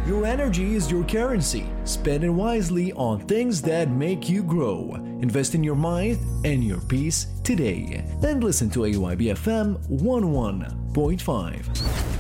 Your energy is your currency. Spend it wisely on things that make you grow. Invest in your mind and your peace today. And listen to AYB FM 101.5.